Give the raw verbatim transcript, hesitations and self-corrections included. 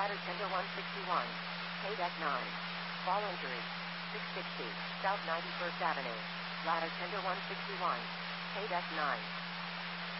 Ladder tender one sixty-one. Pay deck nine. Fall injury. six sixty. South ninety-first Avenue. Ladder tender one sixty-one. Pay deck nine.